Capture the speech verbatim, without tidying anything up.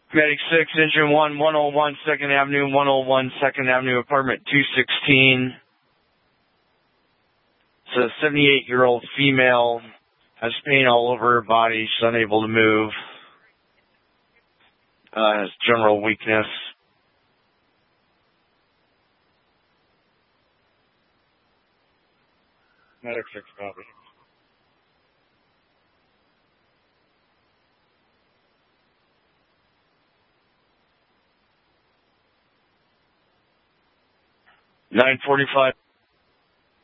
Medic six, Engine one, one oh one second Avenue, one oh one second Avenue, apartment two sixteen. It's a seventy-eight-year-old female, has pain all over her body, she's unable to move, uh, has general weakness. Medic six, copy. nine forty-five.